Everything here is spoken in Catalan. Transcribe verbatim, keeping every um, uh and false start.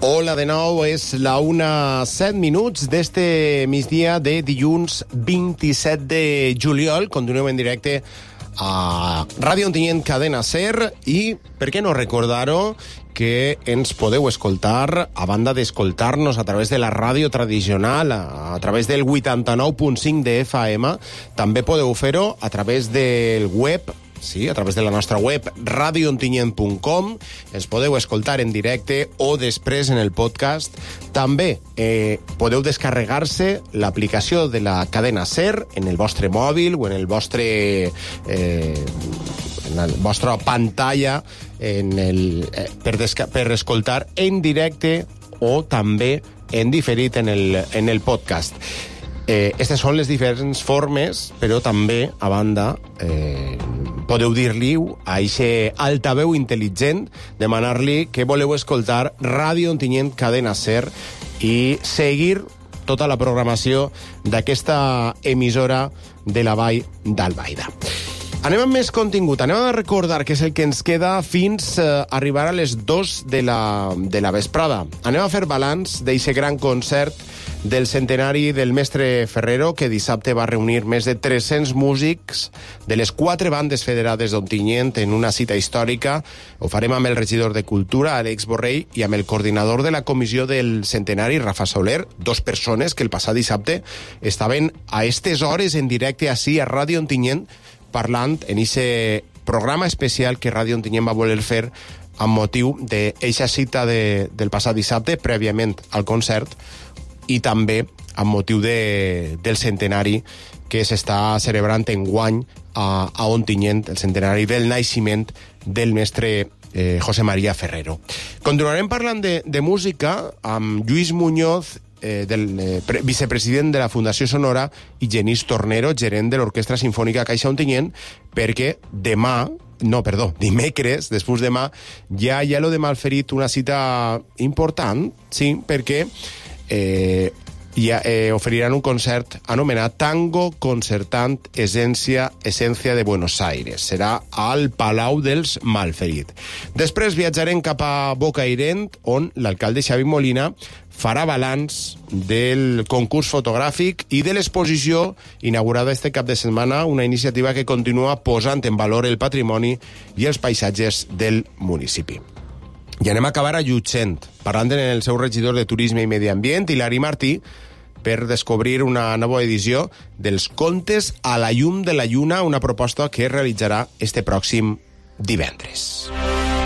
Hola de nou, és la una set minuts d'este migdia de dilluns vint-i-set de juliol. Continuem en directe a Ràdio Ontinyent, Cadena Ser, i per què no recordar-ho que ens podeu escoltar, a banda d'escoltar-nos a través de la ràdio tradicional, a, a través del vuitanta-nou punt cinc de F M, també podeu fer-ho a través del web, sí, a través de la nostra web radio ontinyent punt com. Ens podeu escoltar en directe o després en el podcast. També eh, podeu descarregar-se l'aplicació de la Cadena Ser en el vostre mòbil o en el vostre eh, en la vostra pantalla en el, eh, per, desca- per escoltar en directe o també en diferit en el, en el podcast. Eh, aquestes són les diferents formes, però també, a banda, eh, podeu dir-li a aquest altaveu intel·ligent, demanar-li que voleu escoltar Ràdio Ontinyent, Cadena Ser, i seguir tota la programació d'aquesta emissora de la Vall d'Albaida. Anem amb més contingut. Anem a recordar que és el que ens queda fins a arribar a les dos de la, de la vesprada. Anem a fer balanç d'aquest gran concert del centenari del mestre Ferrero, que dissabte va reunir més de tres-cents músics de les quatre bandes federades d'Ontinyent en una cita històrica. Ho farem amb el regidor de Cultura, Àlex Borrell, i amb el coordinador de la comissió del centenari, Rafa Soler, dos persones que el passat dissabte estaven a aquestes hores en directe ací a Ràdio Ontinyent, parlant en aquest programa especial que Ràdio Ontinyent va voler fer amb motiu d'aquesta cita de, del passat dissabte, prèviament al concert, i també amb motiu de, del centenari que s'està celebrant enguany a, a Ontinyent, el centenari del naixement del mestre eh, José María Ferrero. Continuarem parlant de, de música amb Lluís Muñoz, eh, del eh, pre, vicepresident de la Fundació Sonora, i Genís Tornero, gerent de l'Orquestra Sinfònica Caixa Ontinyent, perquè demà, no, perdó, dimecres, després demà, ja hi ha lo de Malferit, una cita important, sí, perquè eh, ja, eh, oferiran un concert anomenat Tango Concertant Essència, Essència de Buenos Aires. Serà al Palau dels Malferit. Després viatjarem cap a Bocairent, on l'alcalde Xavi Molina farà balanç del concurs fotogràfic i de l'exposició inaugurada este cap de setmana, una iniciativa que continua posant en valor el patrimoni i els paisatges del municipi. I anem a acabar a Llutxent, parlant amb el seu regidor de Turisme i Medi Ambient, Hilari Martí, per descobrir una nova edició dels Contes a la llum de la lluna, una proposta que realitzarà este pròxim divendres.